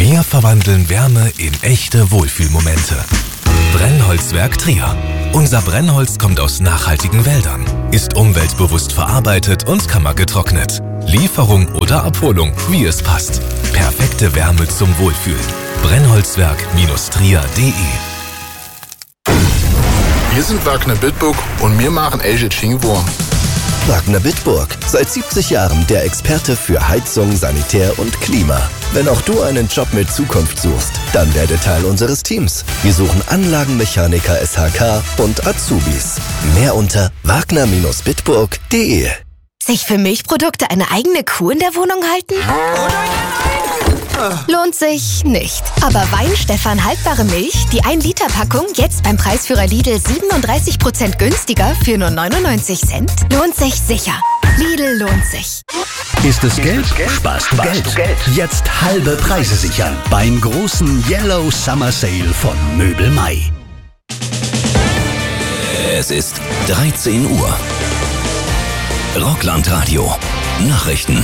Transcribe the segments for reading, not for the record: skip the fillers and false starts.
Wir verwandeln Wärme in echte Wohlfühlmomente. Brennholzwerk Trier. Unser Brennholz kommt aus nachhaltigen Wäldern, ist umweltbewusst verarbeitet und kammergetrocknet. Lieferung oder Abholung, wie es passt. Perfekte Wärme zum Wohlfühlen. Brennholzwerk-trier.de. Wir sind Wagner Bitburg und wir machen Elche Wurm. Wagner Bitburg, seit 70 Jahren der Experte für Heizung, Sanitär und Klima. Wenn auch du einen Job mit Zukunft suchst, dann werde Teil unseres Teams. Wir suchen Anlagenmechaniker SHK und Azubis. Mehr unter wagner-bitburg.de. Sich für Milchprodukte eine eigene Kuh in der Wohnung halten? Lohnt sich nicht. Aber Weinstefan haltbare Milch, die 1-Liter-Packung, jetzt beim Preisführer Lidl 37% günstiger für nur 99 Cent, lohnt sich sicher. Lidl lohnt sich. Ist es Geld? Sparst du Geld. Jetzt halbe Preise sichern beim großen Yellow Summer Sale von Möbel Mai. Es ist 13 Uhr. Rockland-Radio. Nachrichten.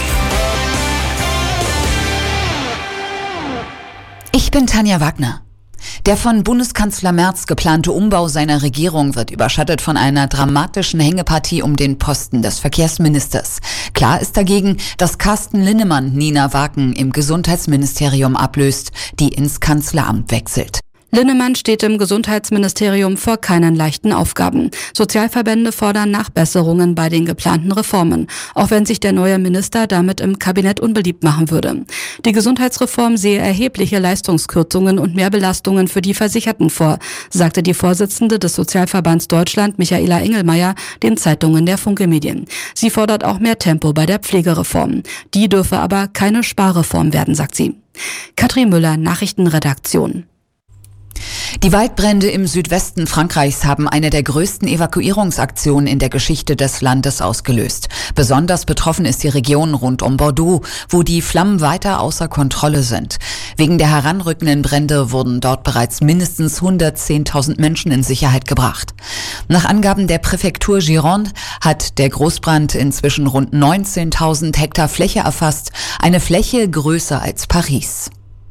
Ich bin Tanja Wagner. Der von Bundeskanzler Merz geplante Umbau seiner Regierung wird überschattet von einer dramatischen Hängepartie um den Posten des Verkehrsministers. Klar ist dagegen, dass Carsten Linnemann Nina Waken im Gesundheitsministerium ablöst, die ins Kanzleramt wechselt. Linnemann steht im Gesundheitsministerium vor keinen leichten Aufgaben. Sozialverbände fordern Nachbesserungen bei den geplanten Reformen, auch wenn sich der neue Minister damit im Kabinett unbeliebt machen würde. Die Gesundheitsreform sehe erhebliche Leistungskürzungen und Mehrbelastungen für die Versicherten vor, sagte die Vorsitzende des Sozialverbands Deutschland, Michaela Engelmeier, den Zeitungen der Funke Medien. Sie fordert auch mehr Tempo bei der Pflegereform. Die dürfe aber keine Sparreform werden, sagt sie. Katrin Müller, Nachrichtenredaktion. Die Waldbrände im Südwesten Frankreichs haben eine der größten Evakuierungsaktionen in der Geschichte des Landes ausgelöst. Besonders betroffen ist die Region rund um Bordeaux, wo die Flammen weiter außer Kontrolle sind. Wegen der heranrückenden Brände wurden dort bereits mindestens 110.000 Menschen in Sicherheit gebracht. Nach Angaben der Präfektur Gironde hat der Großbrand inzwischen rund 19.000 Hektar Fläche erfasst, eine Fläche größer als Paris.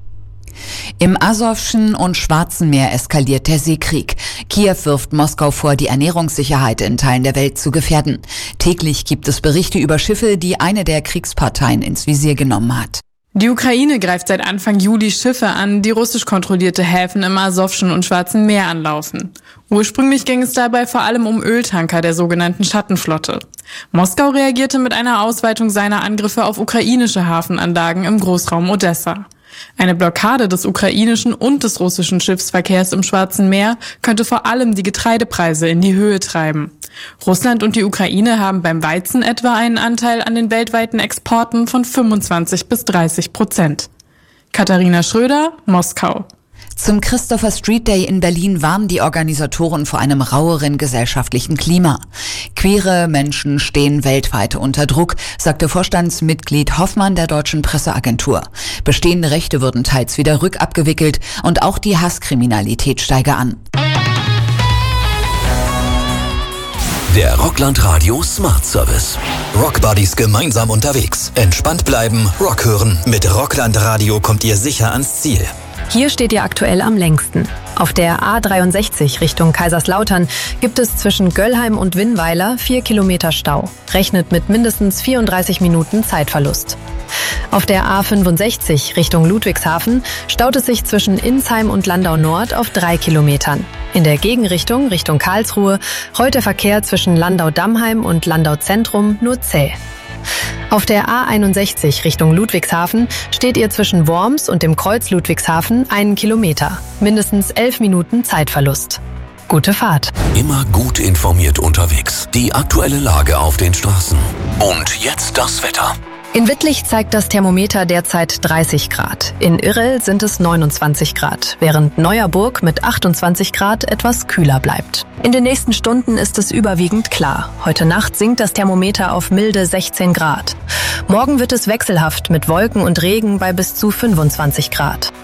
Im Asowschen und Schwarzen Meer eskaliert der Seekrieg. Kiew wirft Moskau vor, die Ernährungssicherheit in Teilen der Welt zu gefährden. Täglich gibt es Berichte über Schiffe, die eine der Kriegsparteien ins Visier genommen hat. Die Ukraine greift seit Anfang Juli Schiffe an, die russisch kontrollierte Häfen im Asowschen und Schwarzen Meer anlaufen. Ursprünglich ging es dabei vor allem um Öltanker der sogenannten Schattenflotte. Moskau reagierte mit einer Ausweitung seiner Angriffe auf ukrainische Hafenanlagen im Großraum Odessa. Eine Blockade des ukrainischen und des russischen Schiffsverkehrs im Schwarzen Meer könnte vor allem die Getreidepreise in die Höhe treiben. Russland und die Ukraine haben beim Weizen etwa einen Anteil an den weltweiten Exporten von 25-30%. Katharina Schröder, Moskau. Zum Christopher Street Day in Berlin warnen die Organisatoren vor einem raueren gesellschaftlichen Klima. Queere Menschen stehen weltweit unter Druck, sagte Vorstandsmitglied Hoffmann der Deutschen Presseagentur. Bestehende Rechte würden teils wieder rückabgewickelt und auch die Hasskriminalität steige an. Der Rockland-Radio Smart Service. Rockbuddies gemeinsam unterwegs. Entspannt bleiben, Rock hören. Mit Rockland Radio kommt ihr sicher ans Ziel. Hier steht ihr aktuell am längsten. Auf der A63 Richtung Kaiserslautern gibt es zwischen Göllheim und Winnweiler 4 Kilometer Stau. Rechnet mit mindestens 34 Minuten Zeitverlust. Auf der A65 Richtung Ludwigshafen staut es sich zwischen Insheim und Landau Nord auf 3 Kilometern. In der Gegenrichtung Richtung Karlsruhe rollt der Verkehr zwischen Landau-Dammheim und Landau-Zentrum nur zäh. Auf der A61 Richtung Ludwigshafen steht ihr zwischen Worms und dem Kreuz Ludwigshafen 1 Kilometer. Mindestens 11 Minuten Zeitverlust. Gute Fahrt. Immer gut informiert unterwegs. Die aktuelle Lage auf den Straßen. Und jetzt das Wetter. In Wittlich zeigt das Thermometer derzeit 30 Grad. In Irrel sind es 29 Grad, während Neuerburg mit 28 Grad etwas kühler bleibt. In den nächsten Stunden ist es überwiegend klar. Heute Nacht sinkt das Thermometer auf milde 16 Grad. Morgen wird es wechselhaft mit Wolken und Regen bei bis zu 25 Grad.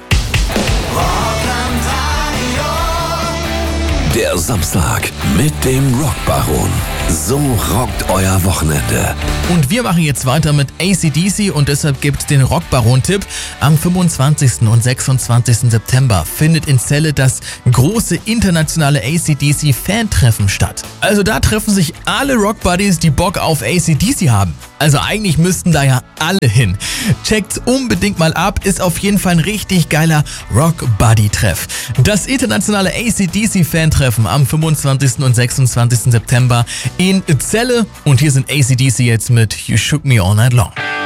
Der Samstag mit dem Rockbaron. So rockt euer Wochenende. Und wir machen jetzt weiter mit AC/DC und deshalb gibt's den Rockbaron-Tipp. Am 25. und 26. September findet in Celle das große internationale AC/DC-Fan-Treffen statt. Also da treffen sich alle Rockbuddies, die Bock auf AC/DC haben. Also eigentlich müssten da ja alle hin. Checkt's unbedingt mal ab, ist auf jeden Fall ein richtig geiler Rock-Buddy-Treff. Das internationale AC/DC-Fan-Treffen am 25. und 26. September in Celle. Und hier sind AC/DC jetzt mit You Shook Me All Night Long.